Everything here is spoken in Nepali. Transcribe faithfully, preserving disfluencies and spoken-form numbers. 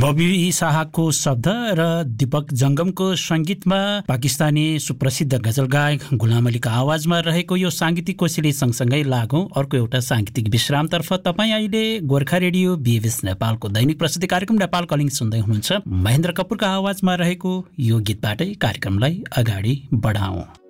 बबी शाहको शब्द र दीपक जंगमको संगीतमा पाकिस्तानी सुप्रसिद्ध गजल गायक गुलाम अलीको आवाजमा रहेको यो सांगीतिक कोसेली सँगसँगै लागौं अर्को एउटा सांगीतिक विश्रामतर्फ। तपाईँ अहिले गोर्खा रेडियो बीएफएस नेपालको दैनिक प्रस्तुति कार्यक्रम नेपाल कलिङ सुन्दै हुनुहुन्छ। महेन्द्र कपूरको आवाजमा रहेको यो गीतबाटै कार्यक्रमलाई अगाडि बढाउँ।